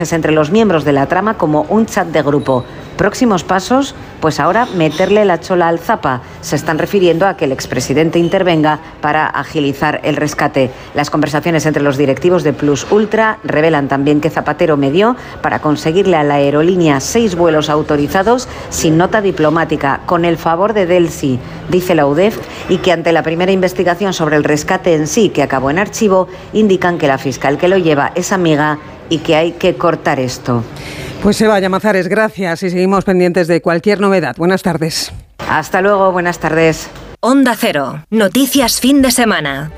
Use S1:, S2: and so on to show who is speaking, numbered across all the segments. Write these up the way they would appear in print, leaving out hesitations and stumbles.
S1: entre los miembros de la trama como un chat de grupo. Próximos pasos, pues ahora meterle la chola al Zapa. Se están refiriendo a que el expresidente intervenga para agilizar el rescate. Las conversaciones entre los directivos de Plus Ultra revelan también que Zapatero medió para conseguirle a la aerolínea 6 vuelos autorizados sin nota diplomática, con el favor de Delsi, dice la UDEF, y que ante la primera investigación sobre el rescate en sí, que acabó en archivo, indican que la fiscal que lo lleva es amiga y que hay que cortar esto.
S2: Pues Eva Llamazares, gracias y seguimos pendientes de cualquier novedad. Buenas tardes.
S1: Hasta luego, buenas tardes.
S3: Onda Cero, noticias fin de semana.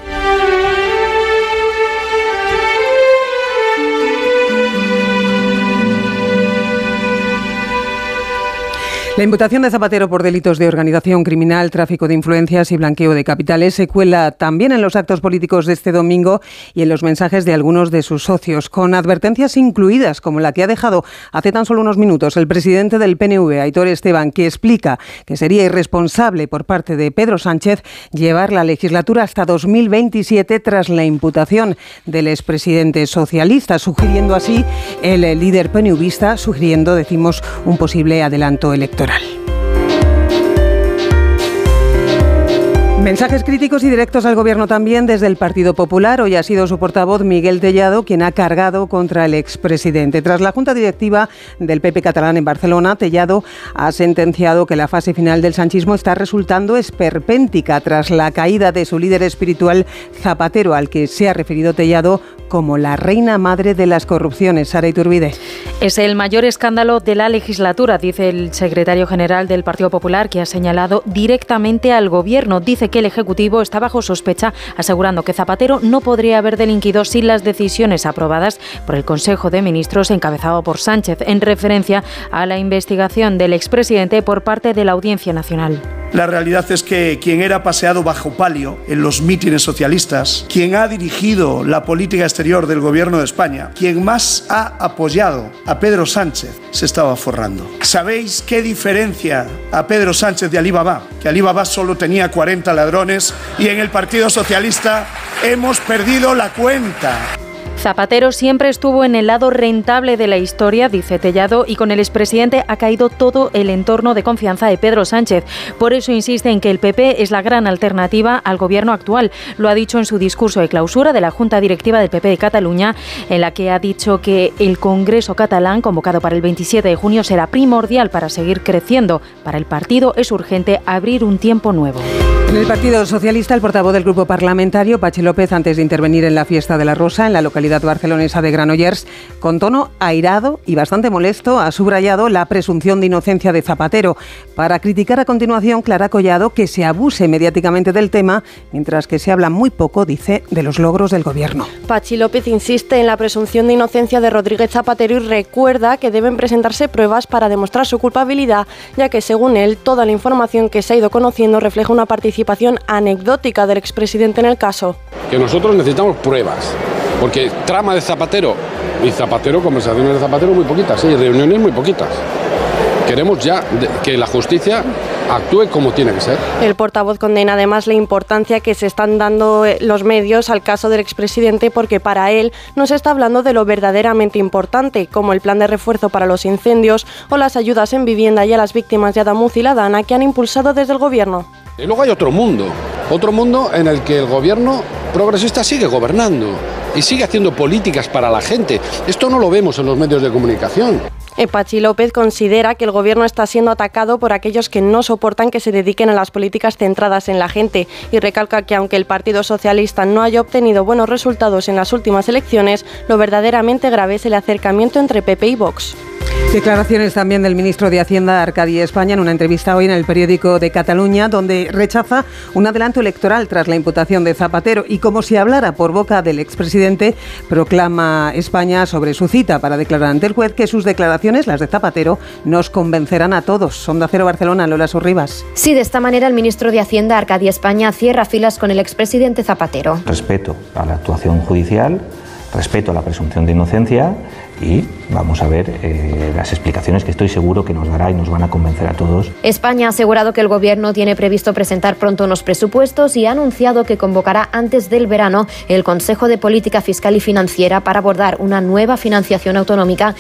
S2: La imputación de Zapatero por delitos de organización criminal, tráfico de influencias y blanqueo de capitales se cuela también en los actos políticos de este domingo y en los mensajes de algunos de sus socios, con advertencias incluidas, como la que ha dejado hace tan solo unos minutos el presidente del PNV, Aitor Esteban, que explica que sería irresponsable por parte de Pedro Sánchez llevar la legislatura hasta 2027 tras la imputación del expresidente socialista, sugiriendo así el líder PNVista, decimos, un posible adelanto electoral. Mensajes críticos y directos al Gobierno también desde el Partido Popular. Hoy ha sido su portavoz Miguel Tellado quien ha cargado contra el expresidente. Tras la Junta Directiva del PP catalán en Barcelona, Tellado ha sentenciado que la fase final del sanchismo está resultando esperpéntica tras la caída de su líder espiritual Zapatero, al que se ha referido Tellado como la reina madre de las corrupciones. Sara Iturbide.
S4: Es el mayor escándalo de la legislatura, dice el secretario general del Partido Popular, que ha señalado directamente al Gobierno. Dice que el Ejecutivo está bajo sospecha, asegurando que Zapatero no podría haber delinquido sin las decisiones aprobadas por el Consejo de Ministros encabezado por Sánchez, en referencia a la investigación del expresidente por parte de la Audiencia Nacional.
S5: La realidad es que quien era paseado bajo palio en los mítines socialistas, quien ha dirigido la política exterior del Gobierno de España, quien más ha apoyado a Pedro Sánchez, se estaba forrando. ¿Sabéis qué diferencia a Pedro Sánchez de Alí Baba? Que Alí Baba solo tenía 40 ladrones y en el Partido Socialista hemos perdido la cuenta.
S4: Zapatero siempre estuvo en el lado rentable de la historia, dice Tellado, y con el expresidente ha caído todo el entorno de confianza de Pedro Sánchez. Por eso insiste en que el PP es la gran alternativa al gobierno actual. Lo ha dicho en su discurso de clausura de la Junta Directiva del PP de Cataluña, en la que ha dicho que el Congreso catalán, convocado para el 27 de junio, será primordial para seguir creciendo. Para el partido es urgente abrir un tiempo nuevo.
S2: En el Partido Socialista, el portavoz del grupo parlamentario, Patxi López, antes de intervenir en la Fiesta de la Rosa, en la localidad barcelonesa de Granollers, con tono airado y bastante molesto, ha subrayado la presunción de inocencia de Zapatero, para criticar a continuación Clara Collado que se abuse mediáticamente del tema, mientras que se habla muy poco, dice, de los logros del Gobierno.
S6: Patxi López insiste en la presunción de inocencia de Rodríguez Zapatero y recuerda que deben presentarse pruebas para demostrar su culpabilidad, ya que, según él, toda la información que se ha ido conociendo refleja una participación anecdótica del expresidente en el caso.
S7: Que nosotros necesitamos pruebas, porque trama de Zapatero y Zapatero, conversaciones de Zapatero muy poquitas, y reuniones muy poquitas. Queremos ya que la justicia actúe como tiene que ser.
S6: El portavoz condena además la importancia que se están dando los medios al caso del expresidente, porque para él no se está hablando de lo verdaderamente importante, como el plan de refuerzo para los incendios o las ayudas en vivienda y a las víctimas de Adamuz y la Dana que han impulsado desde el Gobierno.
S7: Y luego hay otro mundo en el que el Gobierno progresista sigue gobernando y sigue haciendo políticas para la gente. Esto no lo vemos en los medios de comunicación.
S6: Patxi López considera que el Gobierno está siendo atacado por aquellos que no soportan que se dediquen a las políticas centradas en la gente y recalca que aunque el Partido Socialista no haya obtenido buenos resultados en las últimas elecciones, lo verdaderamente grave es el acercamiento entre PP y Vox.
S2: Declaraciones también del ministro de Hacienda, Arcadi España, en una entrevista hoy en el periódico de Cataluña, donde rechaza un adelanto electoral tras la imputación de Zapatero y, como si hablara por boca del expresidente, proclama España sobre su cita para declarar ante el juez que sus declaraciones, las de Zapatero, nos convencerán a todos. Onda Cero Barcelona, Lola Sorribas.
S8: Sí, de esta manera el ministro de Hacienda, Arcadi España, cierra filas con el expresidente Zapatero.
S9: Respeto a la actuación judicial, respeto a la presunción de inocencia y vamos a ver las explicaciones que estoy seguro que nos dará y nos van a convencer a todos.
S8: España ha asegurado que el Gobierno tiene previsto presentar pronto unos presupuestos y ha anunciado que convocará antes del verano el Consejo de Política Fiscal y Financiera para abordar una nueva financiación autonómica